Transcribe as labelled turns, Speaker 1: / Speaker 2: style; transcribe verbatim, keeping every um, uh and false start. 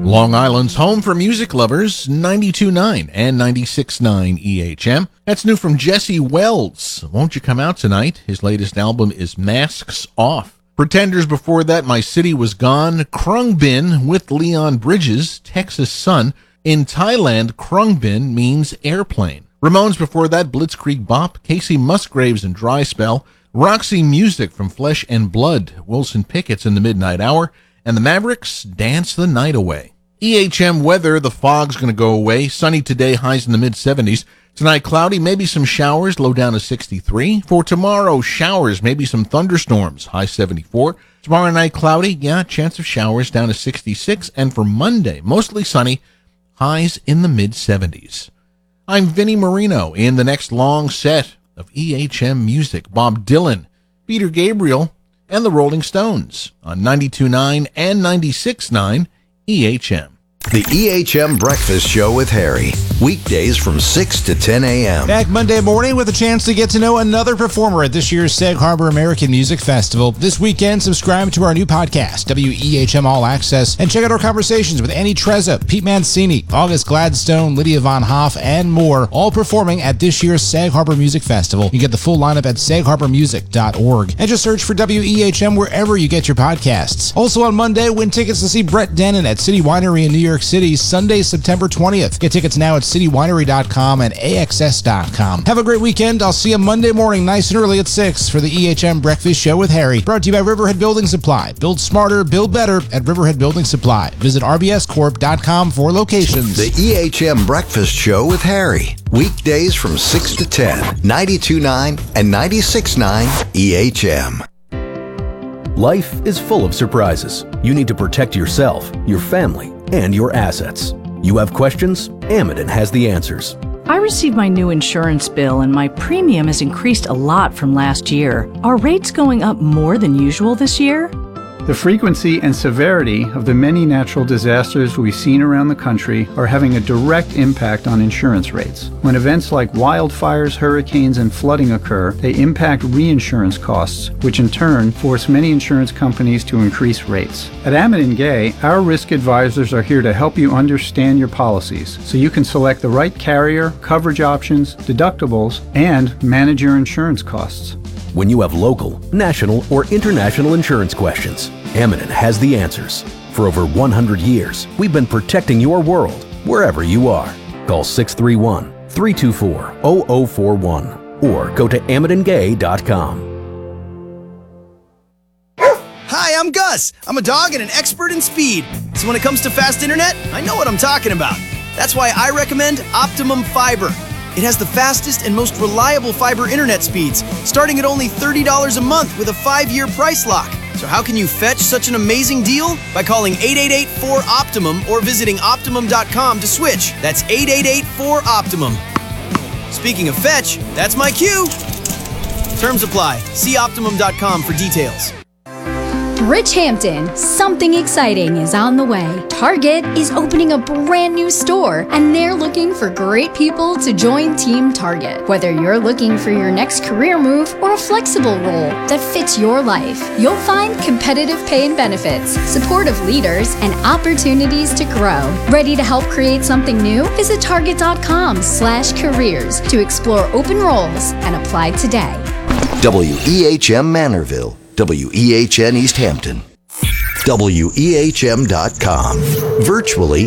Speaker 1: Long Island's home for music lovers, ninety-two point nine and ninety-six point nine E H M. That's new from Jesse Wells. Won't You Come Out Tonight? His latest album is Masks Off. Pretenders before that, My City Was Gone. Krungbin with Leon Bridges, Texas Sun. In Thailand, Krungbin means airplane. Ramones before that, Blitzkrieg Bop. Casey Musgraves and Dry Spell. Roxy Music from Flesh and Blood. Wilson Pickett's In the Midnight Hour. And the Mavericks, Dance the Night Away. E H M weather, the fog's going to go away. Sunny today, highs in the mid-seventies. Tonight, cloudy, maybe some showers, low down to sixty-three. For tomorrow, showers, maybe some thunderstorms, high seventy-four. Tomorrow night, cloudy, yeah, chance of showers, down to sixty-six. And for Monday, mostly sunny, highs in the mid-seventies. I'm Vinnie Marino in the next long set of E H M music. Bob Dylan, Peter Gabriel, and the Rolling Stones on ninety-two point nine and ninety-six point nine E H M.
Speaker 2: The E H M Breakfast Show with Harry. Weekdays from six to ten a.m.
Speaker 3: Back Monday morning with a chance to get to know another performer at this year's Sag Harbor American Music Festival. This weekend, subscribe to our new podcast, W E H M All Access, and check out our conversations with Annie Trezza, Pete Mancini, August Gladstone, Lydia Von Hoff, and more, all performing at this year's Sag Harbor Music Festival. You get the full lineup at sag harbor music dot org. And just search for W E H M wherever you get your podcasts. Also on Monday, win tickets to see Brett Dennen at City Winery in New York City, Sunday, September twentieth. Get tickets now at city winery dot com and A X S dot com. Have a great weekend. I'll see you Monday morning, nice and early at six for the E H M Breakfast Show with Harry. Brought to you by Riverhead Building Supply. Build smarter, build better at Riverhead Building Supply. Visit r b s corp dot com for locations.
Speaker 2: The E H M Breakfast Show with Harry. Weekdays from six to ten. ninety-two point nine and ninety-six point nine E H M.
Speaker 4: Life is full of surprises. You need to protect yourself, your family, and your assets. You have questions? Amidon has the answers.
Speaker 5: I received my new insurance bill and my premium has increased a lot from last year. Are rates going up more than usual this year?
Speaker 6: The frequency and severity of the many natural disasters we've seen around the country are having a direct impact on insurance rates. When events like wildfires, hurricanes, and flooding occur, they impact reinsurance costs, which in turn force many insurance companies to increase rates. At Amidon Gay, our risk advisors are here to help you understand your policies so you can select the right carrier, coverage options, deductibles, and manage your insurance costs.
Speaker 4: When you have local, national, or international insurance questions, Amidon has the answers. For over one hundred years, we've been protecting your world wherever you are. Call six three one, three two four, zero zero four one or go to amidon gay dot com.
Speaker 7: Hi, I'm Gus. I'm a dog and an expert in speed. So when it comes to fast internet, I know what I'm talking about. That's why I recommend Optimum Fiber. It has the fastest and most reliable fiber internet speeds, starting at only thirty dollars a month with a five-year price lock. So how can you fetch such an amazing deal? By calling eight eight eight, four, OPTIMUM or visiting optimum dot com to switch. That's eight eight eight, four, OPTIMUM. Speaking of fetch, that's my cue. Terms apply. See optimum dot com for details.
Speaker 8: Bridgehampton, something exciting is on the way. Target is opening a brand new store, and they're looking for great people to join Team Target. Whether you're looking for your next career move or a flexible role that fits your life, you'll find competitive pay and benefits, supportive leaders, and opportunities to grow. Ready to help create something new? Visit target dot com slash careers to explore open roles and apply today.
Speaker 2: W E H M Manorville. W E H N East Hampton. W E H M dot com. Virtually